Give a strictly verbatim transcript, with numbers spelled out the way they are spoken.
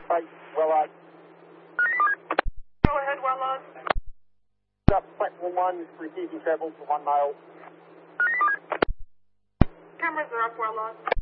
Hey, well, uh, Go ahead, well on. up platform one, refusing travel for one male. Cameras are up, well on.